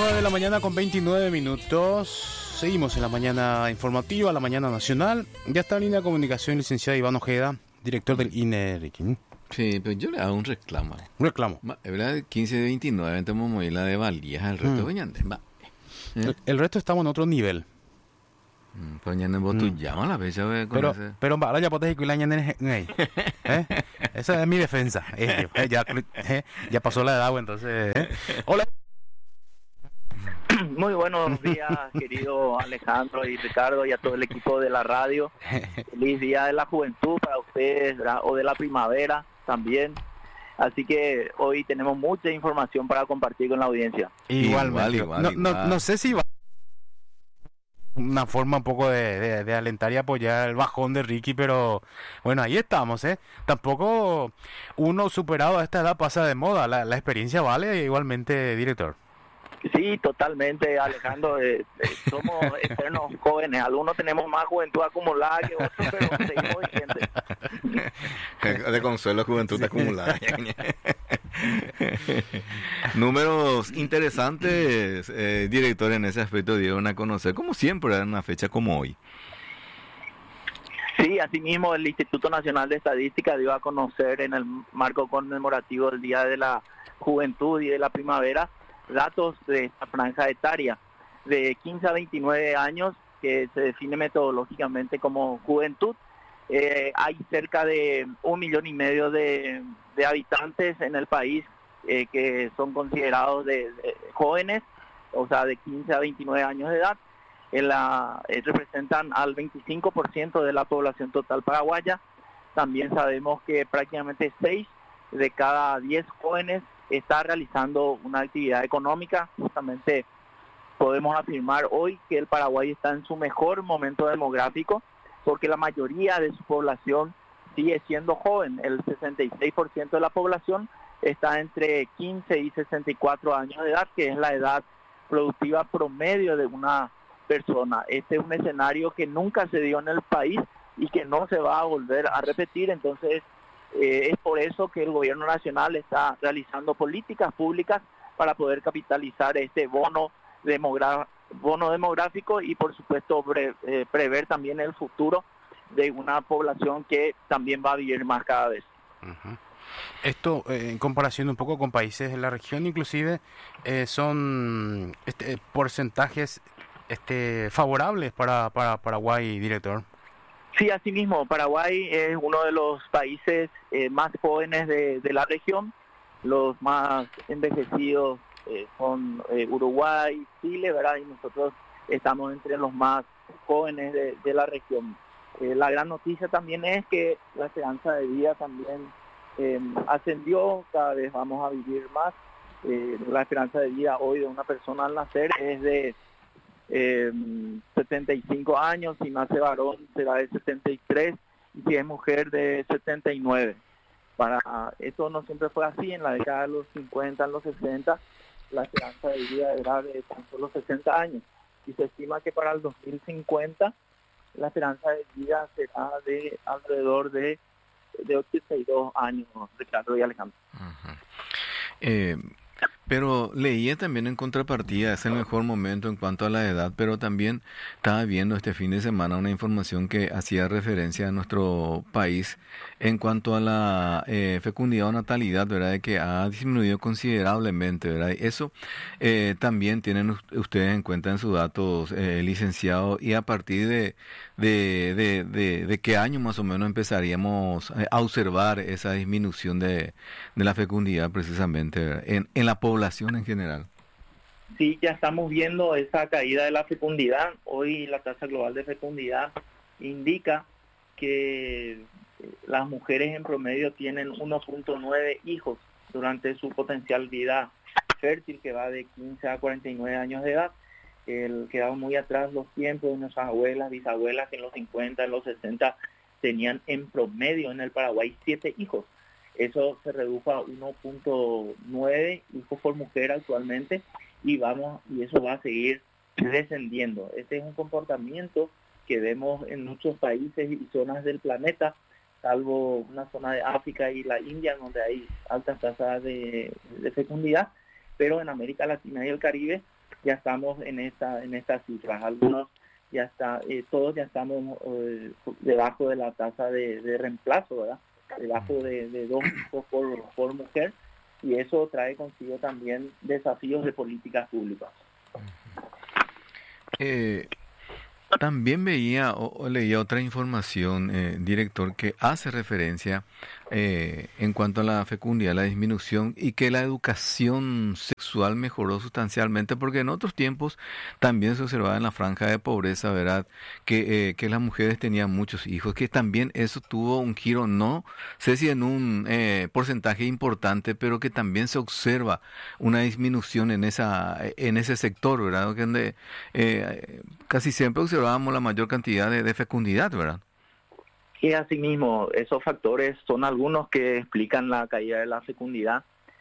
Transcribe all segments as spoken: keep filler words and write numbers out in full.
nueve de la mañana con veintinueve minutos. Seguimos en la mañana informativa, la mañana nacional. Ya está en línea de comunicación el licenciado Iván Ojeda, director del I N E, Ricky. Sí, pero yo le hago un reclamo. Un reclamo. Es verdad, quince de veintinueve, tenemos muy la de Valías, el resto Mm. de va. ¿Eh? El, el resto estamos en otro nivel. Mm, Pues ya no vos tú Mm. llamas la fecha con Pero, ese. pero ahora ya puedes ir la ñane, ¿eh? Esa es mi defensa. Eh, eh, ya, eh, ya pasó la edad, pues, entonces. ¿eh? Hola. Muy buenos días, querido Alejandro y Ricardo, y a todo el equipo de la radio. Feliz Día de la Juventud para ustedes, ¿verdad? O de la primavera también. Así que hoy tenemos mucha información para compartir con la audiencia. Igualmente. Igual, igual, no, no, igual. no sé si va una forma un poco de, de, de alentar y apoyar el bajón de Ricky, pero bueno, ahí estamos, ¿eh? Tampoco uno superado a esta edad pasa de moda. La, la experiencia vale igualmente, director. Sí, totalmente, Alejandro. Eh, eh, somos eternos jóvenes. Algunos tenemos más juventud acumulada que otros, pero seguimos vigentes. De consuelo, juventud acumulada. Números interesantes, eh, director, en ese aspecto dieron a conocer, como siempre, en una fecha como hoy. Sí, asimismo el Instituto Nacional de Estadística dio a conocer en el marco conmemorativo del Día de la Juventud y de la Primavera datos de esta franja etaria de quince a veintinueve años, que se define metodológicamente como juventud. Eh, hay cerca de un millón y medio de, de habitantes en el país eh, que son considerados de, de jóvenes, o sea, de quince a veintinueve años de edad. En la, eh, representan al veinticinco por ciento de la población total paraguaya. También sabemos que prácticamente seis de cada diez jóvenes está realizando una actividad económica. Justamente podemos afirmar hoy que el Paraguay está en su mejor momento demográfico, porque la mayoría de su población sigue siendo joven. El sesenta y seis por ciento de la población está entre quince y sesenta y cuatro años de edad, que es la edad productiva promedio de una persona. Este es un escenario que nunca se dio en el país y que no se va a volver a repetir. Entonces eh, es por eso que el gobierno nacional está realizando políticas públicas para poder capitalizar este bono demogra- bono demográfico y por supuesto pre- eh, prever también el futuro de una población que también va a vivir más cada vez. Uh-huh. Esto, eh, en comparación un poco con países de la región, inclusive, eh, son este, porcentajes este, favorables para, para Paraguay, director. Sí, asimismo, Paraguay es uno de los países eh, más jóvenes de, de la región. Los más envejecidos eh, son eh, Uruguay, Chile, ¿verdad? Y nosotros estamos entre los más jóvenes de, de la región. Eh, la gran noticia también es que la esperanza de vida también eh, ascendió, cada vez vamos a vivir más. Eh, la esperanza de vida hoy de una persona al nacer es de eh, setenta y cinco años, si nace varón será de setenta y tres y si es mujer de setenta y nueve. Para esto no siempre fue así. En la década de los cincuenta, en los sesenta, la esperanza de vida era de tan solo sesenta años y se estima que para el dos mil cincuenta la esperanza de vida será de alrededor de, de ochenta y dos años, Ricardo y Alejandro. Uh-huh. Eh, pero leía también en contrapartida, es el mejor momento en cuanto a la edad, pero también estaba viendo este fin de semana una información que hacía referencia a nuestro país en cuanto a la eh, fecundidad o natalidad, ¿verdad? De que ha disminuido considerablemente, ¿verdad? Y eso eh, también tienen ustedes en cuenta en sus datos, eh, licenciado, y a partir de, de, de, de, de qué año más o menos empezaríamos a observar esa disminución de, de la fecundidad precisamente, ¿verdad? En, en la población en general. Sí, ya estamos viendo esa caída de la fecundidad. Hoy la tasa global de fecundidad indica que las mujeres en promedio tienen uno punto nueve hijos durante su potencial vida fértil, que va de quince a cuarenta y nueve años de edad. El, quedaban muy atrás los tiempos de nuestras abuelas, bisabuelas, que en los cincuenta, en los sesenta tenían en promedio en el Paraguay siete hijos. Eso se redujo a uno punto nueve hijos por mujer actualmente y vamos y eso va a seguir descendiendo. Este es un comportamiento que vemos en muchos países y zonas del planeta, salvo una zona de África y la India, donde hay altas tasas de, de fecundidad, pero en América Latina y el Caribe ya estamos en esta en estas cifras. Algunos ya está, eh, todos ya estamos eh, debajo de la tasa de, de reemplazo, ¿verdad? Debajo de, de dos hijos por, por mujer, y eso trae consigo también desafíos de políticas públicas. Eh, También veía o, o leía otra información, eh, director, que hace referencia eh, en cuanto a la fecundidad, la disminución, y que la educación sexual mejoró sustancialmente, porque en otros tiempos también se observaba en la franja de pobreza, ¿verdad? Que, eh, que las mujeres tenían muchos hijos, que también eso tuvo un giro, no sé si en un eh, porcentaje importante, pero que también se observa una disminución en esa en ese sector, ¿verdad? Donde eh, casi siempre observábamos la mayor cantidad de, de fecundidad, ¿verdad? Y asimismo, esos factores son algunos que explican la caída de la fecundidad,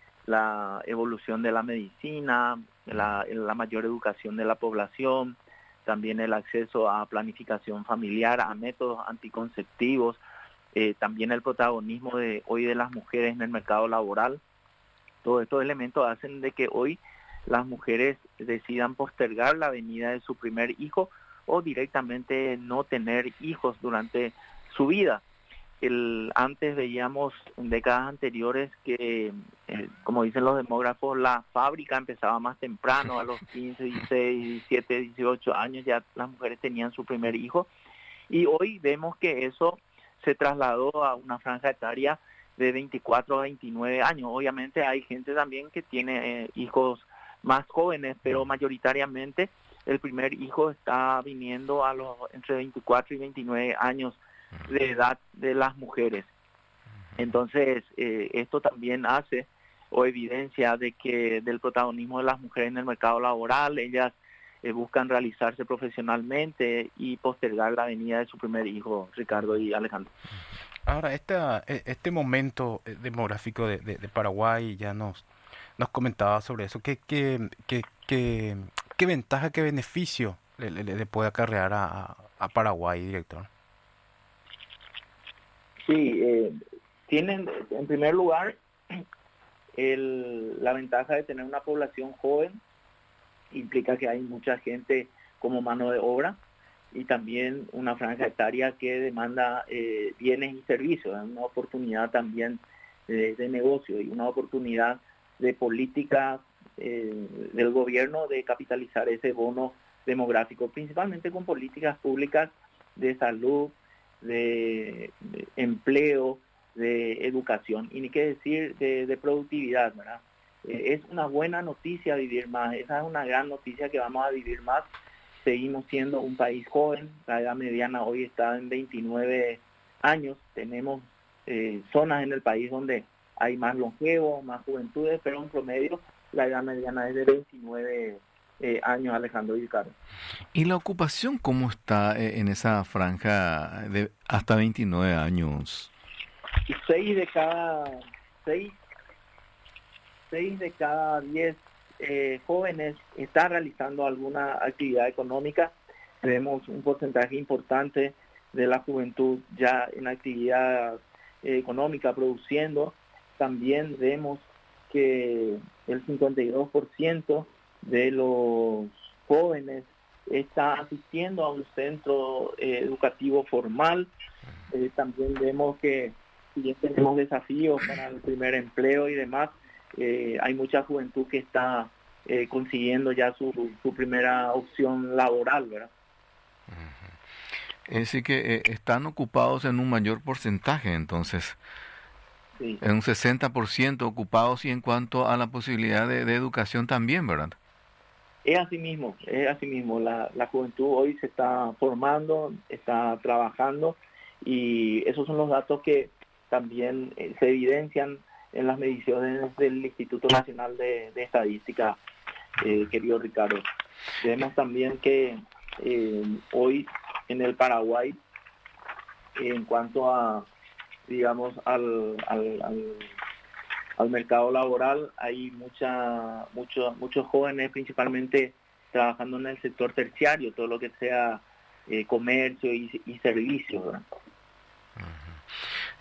la evolución de la medicina, la, la mayor educación de la población, también el acceso a planificación familiar, a métodos anticonceptivos, eh, también el protagonismo de hoy de las mujeres en el mercado laboral. Todos estos elementos hacen de que hoy las mujeres decidan postergar la venida de su primer hijo o directamente no tener hijos durante su vida. El, antes veíamos en décadas anteriores que, eh, como dicen los demógrafos, la fábrica empezaba más temprano, a los quince, dieciséis, diecisiete, dieciocho años ya las mujeres tenían su primer hijo, y hoy vemos que eso se trasladó a una franja etaria de veinticuatro a veintinueve años. Obviamente hay gente también que tiene eh, hijos más jóvenes, pero mayoritariamente el primer hijo está viniendo a los entre veinticuatro y veintinueve años de edad de las mujeres. Entonces, eh, esto también hace o evidencia de que del protagonismo de las mujeres en el mercado laboral. Ellas eh, buscan realizarse profesionalmente y postergar la venida de su primer hijo, Ricardo y Alejandro. Ahora, esta, e- este momento eh, demográfico de, de, de Paraguay, ya nos, nos comentaba sobre eso. ¿Qué, qué, qué, qué, qué ventaja, qué beneficio le, le, le puede acarrear a, a Paraguay, director? Sí, eh, tienen en primer lugar el, la ventaja de tener una población joven, implica que hay mucha gente como mano de obra y también una franja etaria que demanda eh, bienes y servicios, es una oportunidad también de, de negocio y una oportunidad de política eh, del gobierno de capitalizar ese bono demográfico, principalmente con políticas públicas de salud, de, de empleo, de educación, y ni qué decir de, de productividad, ¿verdad? Eh, es una buena noticia vivir más, esa es una gran noticia que vamos a vivir más. Seguimos siendo un país joven, la edad mediana hoy está en veintinueve años, tenemos eh, zonas en el país donde hay más longevos, más juventudes, pero en promedio la edad mediana es de veintinueve eh, años, Alejandro y Ricardo. ¿Y la ocupación cómo está eh, en esa franja de hasta veintinueve años? Y seis de cada seis, seis de cada diez eh, jóvenes está realizando alguna actividad económica. Tenemos un porcentaje importante de la juventud ya en actividad eh, económica produciendo. También vemos que el cincuenta y dos por ciento de los jóvenes está asistiendo a un centro eh, educativo formal. Eh, también vemos que si bien tenemos desafíos para el primer empleo y demás, eh, hay mucha juventud que está eh, consiguiendo ya su, su primera opción laboral, ¿verdad? Es decir, que eh, están ocupados en un mayor porcentaje, entonces, Sí. en un sesenta por ciento ocupados, y en cuanto a la posibilidad de, de educación también, ¿verdad? Es así mismo, es así mismo. La, la juventud hoy se está formando, está trabajando, y esos son los datos que también eh, se evidencian en las mediciones del Instituto Nacional de, de Estadística, eh, querido Ricardo. Vemos también que eh, hoy en el Paraguay, en cuanto a, digamos, al, al, al, al mercado laboral, hay mucha, mucho, muchos jóvenes principalmente trabajando en el sector terciario, todo lo que sea eh, comercio y, y servicios, ¿verdad?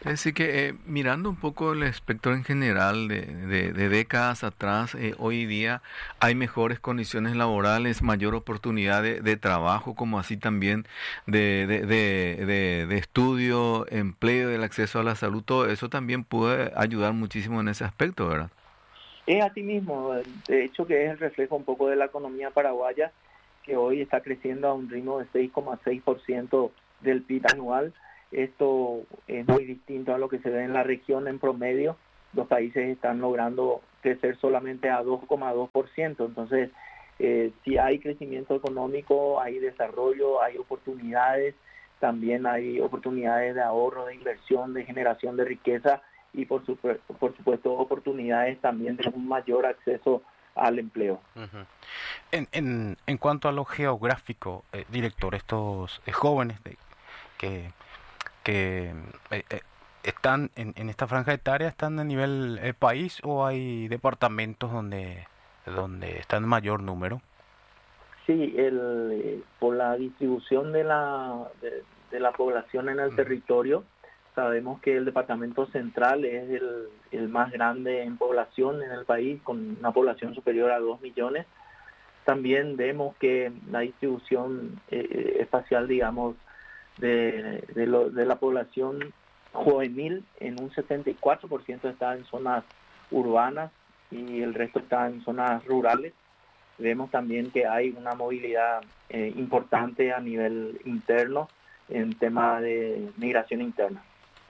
Es decir, que eh, mirando un poco el espectro en general de, de, de décadas atrás, eh, hoy día hay mejores condiciones laborales, mayor oportunidad de, de trabajo, como así también de, de, de, de, de estudio, empleo, del acceso a la salud, todo eso también puede ayudar muchísimo en ese aspecto, ¿verdad? Es así mismo, de hecho que es el reflejo un poco de la economía paraguaya, que hoy está creciendo a un ritmo de seis coma seis por ciento del P I B anual. Esto es muy distinto a lo que se ve en la región en promedio. Los países están logrando crecer solamente a dos coma dos por ciento. Entonces, eh, si hay crecimiento económico, hay desarrollo, hay oportunidades, también hay oportunidades de ahorro, de inversión, de generación de riqueza y por, su, por supuesto oportunidades también de un mayor acceso al empleo. Uh-huh. En, en, en cuanto a lo geográfico, eh, director, estos eh, jóvenes de, que... que eh, eh, están en, en esta franja etaria, están a nivel eh, país, o hay departamentos donde donde está en mayor número? Sí, el, eh, por la distribución de la de, de la población en el mm. territorio, sabemos que el departamento central es el, el más grande en población en el país, con una población superior a dos millones. También vemos que la distribución eh, espacial, digamos, de, de, lo, de la población juvenil en un setenta y cuatro por ciento está en zonas urbanas y el resto está en zonas rurales. Vemos también que hay una movilidad eh, importante a nivel interno en tema de migración interna.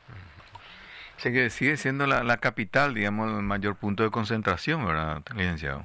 Así que sigue siendo la, la capital, digamos, el mayor punto de concentración, ¿verdad, licenciado?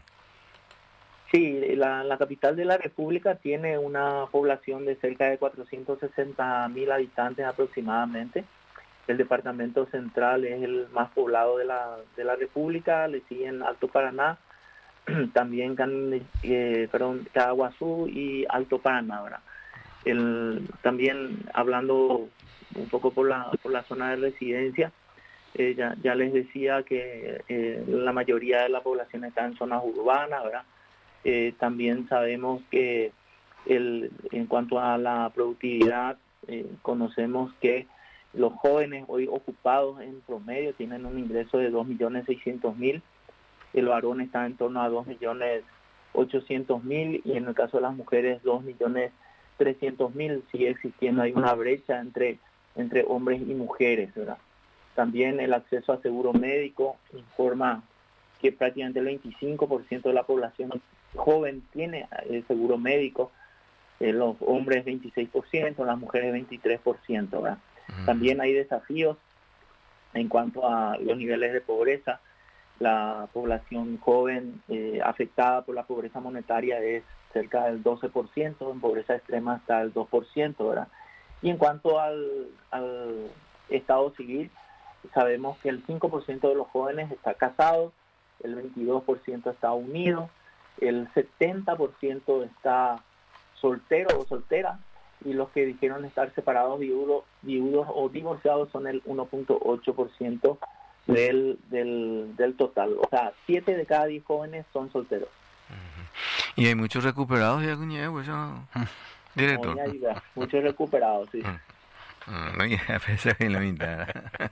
Sí, la, la capital de la República tiene una población de cerca de cuatrocientos sesenta mil habitantes aproximadamente. El departamento central es el más poblado de la, de la República, le siguen Alto Paraná, también Can, eh, perdón, Caguazú y Alto Paraná, ¿verdad? El, también hablando un poco por la, por la zona de residencia, eh, ya, ya les decía que eh, la mayoría de la población está en zonas urbanas, ¿verdad? Eh, también sabemos que el, en cuanto a la productividad, eh, conocemos que los jóvenes hoy ocupados en promedio tienen un ingreso de dos millones seiscientos mil, el varón está en torno a dos millones ochocientos mil y en el caso de las mujeres dos millones trescientos mil. Sigue existiendo, hay una brecha entre, entre hombres y mujeres, ¿verdad? También el acceso a seguro médico informa que prácticamente el veinticinco por ciento de la población joven tiene el seguro médico, eh, los hombres veintiséis por ciento, las mujeres veintitrés por ciento, ¿verdad? Uh-huh. También hay desafíos en cuanto a los niveles de pobreza. La población joven eh, afectada por la pobreza monetaria es cerca del doce por ciento, en pobreza extrema hasta el dos por ciento, ¿verdad? Y en cuanto al, al estado civil, sabemos que el cinco por ciento de los jóvenes está casado, el veintidós por ciento está unido, el setenta por ciento está soltero o soltera, y los que dijeron estar separados, viudos, viudos o divorciados son el uno punto ocho por ciento del, del, del total. O sea, siete de cada diez jóvenes son solteros. Uh-huh. Y hay muchos recuperados ya, cuñado, pues, ¿no? Director. No, ya, muchos recuperados, sí. No, ya pensé en la mitad.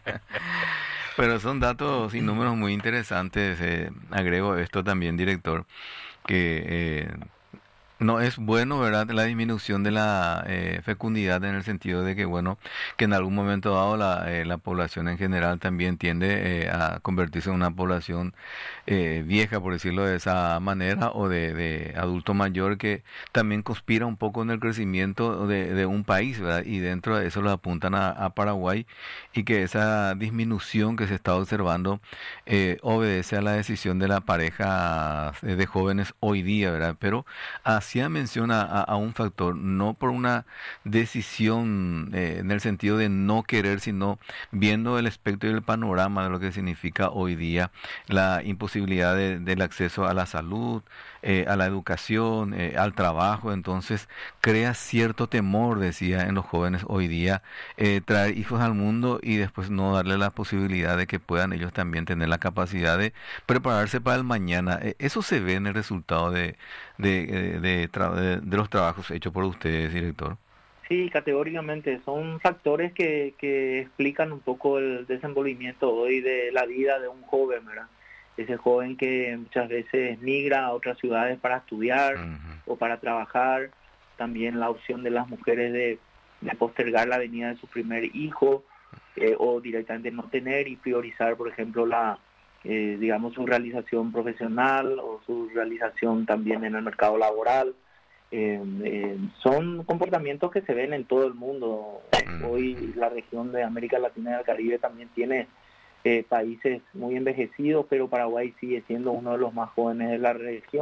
Pero son datos y números muy interesantes. Eh, agrego esto también, director, que eh, no es bueno, ¿verdad?, la disminución de la eh, fecundidad, en el sentido de que, bueno, que en algún momento dado la, eh, la población en general también tiende eh, a convertirse en una población eh, vieja, por decirlo de esa manera, o de, de adulto mayor, que también conspira un poco en el crecimiento de, de un país, ¿verdad? Y dentro de eso lo apuntan a, a Paraguay, y que esa disminución que se está observando eh, obedece a la decisión de la pareja de jóvenes hoy día, ¿verdad? Pero hacía mención a, a un factor, no por una decisión eh, en el sentido de no querer, sino viendo el espectro y el panorama de lo que significa hoy día la imposibilidad de, del acceso a la salud, eh, a la educación, eh, al trabajo. Entonces crea cierto temor, decía, en los jóvenes hoy día, eh, traer hijos al mundo y después no darle la posibilidad de que puedan ellos también tener la capacidad de prepararse para el mañana. Eh, eso se ve en el resultado de, de, de, de, tra- de, de los trabajos hechos por ustedes, director. Sí, categóricamente. Son factores que, que explican un poco el desenvolvimiento hoy de la vida de un joven, ¿verdad? Ese joven que muchas veces migra a otras ciudades para estudiar uh-huh. o para trabajar. También la opción de las mujeres de, de postergar la venida de su primer hijo eh, o directamente no tener y priorizar, por ejemplo, la eh, digamos su realización profesional o su realización también en el mercado laboral. Eh, eh, son comportamientos que se ven en todo el mundo. Hoy la región de América Latina y el Caribe también tiene eh, países muy envejecidos, pero Paraguay sigue siendo uno de los más jóvenes de la región.